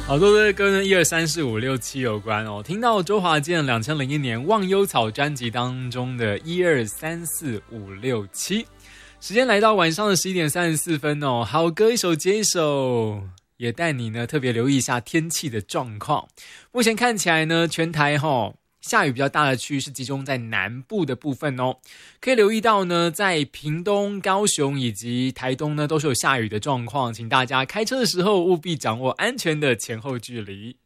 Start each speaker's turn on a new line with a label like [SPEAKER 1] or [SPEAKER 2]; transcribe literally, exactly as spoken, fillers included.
[SPEAKER 1] 好多的歌呢，一二三四五六七有关哦。听到周华健两千零一年《忘忧草》专辑当中的一二三四五六七，时间来到晚上的十一点三十四分哦。好歌一首接一首，也带你呢特别留意一下天气的状况。目前看起来呢，全台哈、哦。下雨比较大的区域是集中在南部的部分哦，可以留意到呢，在屏东、高雄以及台东呢，都是有下雨的状况，请大家开车的时候务必掌握安全的前后距离。